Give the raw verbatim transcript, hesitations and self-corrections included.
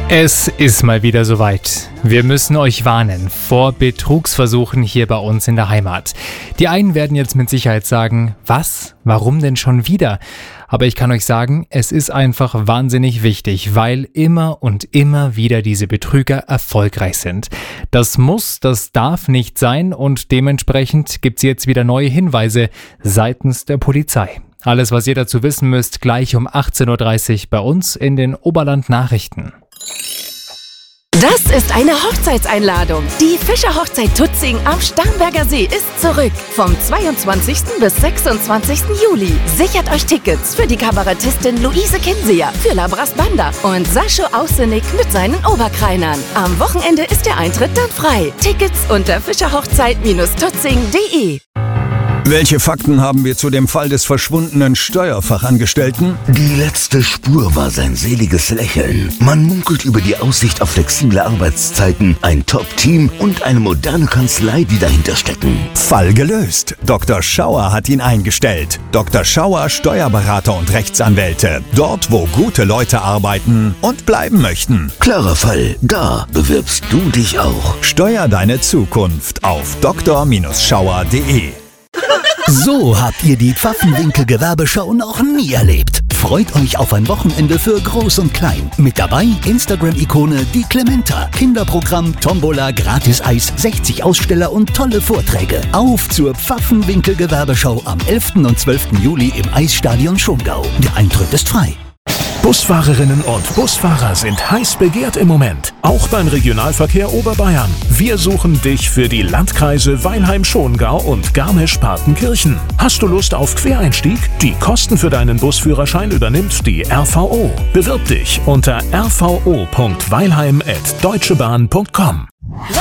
Es ist mal wieder soweit. Wir müssen euch warnen vor Betrugsversuchen hier bei uns in der Heimat. Die einen werden jetzt mit Sicherheit sagen, was? Warum denn schon wieder? Aber ich kann euch sagen, es ist einfach wahnsinnig wichtig, weil immer und immer wieder diese Betrüger erfolgreich sind. Das muss, das darf nicht sein und dementsprechend gibt's jetzt wieder neue Hinweise seitens der Polizei. Alles, was ihr dazu wissen müsst, gleich um achtzehn Uhr dreißig bei uns in den Oberland-Nachrichten. Das ist eine Hochzeitseinladung. Die Fischer-Hochzeit Tutzing am Starnberger See ist zurück. Vom zweiundzwanzigsten bis sechsundzwanzigsten Juli. Sichert euch Tickets für die Kabarettistin Luise Kinseer, für Labras Banda und Sascho Ausenig mit seinen Oberkreinern. Am Wochenende ist der Eintritt dann frei. Tickets unter fischerhochzeit tutzing punkt de. Welche Fakten haben wir zu dem Fall des verschwundenen Steuerfachangestellten? Die letzte Spur war sein seliges Lächeln. Man munkelt über die Aussicht auf flexible Arbeitszeiten, ein Top-Team und eine moderne Kanzlei, die dahinter stecken. Fall gelöst. Doktor Schauer hat ihn eingestellt. Doktor Schauer, Steuerberater und Rechtsanwälte. Dort, wo gute Leute arbeiten und bleiben möchten. Klarer Fall. Da bewirbst du dich auch. Steuer deine Zukunft auf doktor Schauer punkt de. So habt ihr die Pfaffenwinkel-Gewerbeschau noch nie erlebt. Freut euch auf ein Wochenende für Groß und Klein. Mit dabei Instagram-Ikone Die Clementa, Kinderprogramm, Tombola, Gratis-Eis, sechzig Aussteller und tolle Vorträge. Auf zur Pfaffenwinkel-Gewerbeschau am elften und zwölften Juli im Eisstadion Schongau. Der Eintritt ist frei. Busfahrerinnen und Busfahrer sind heiß begehrt im Moment, auch beim Regionalverkehr Oberbayern. Wir suchen dich für die Landkreise Weilheim-Schongau und Garmisch-Partenkirchen. Hast du Lust auf Quereinstieg? Die Kosten für deinen Busführerschein übernimmt die R V O. Bewirb dich unter r v o punkt weilheim at deutschebahn punkt com.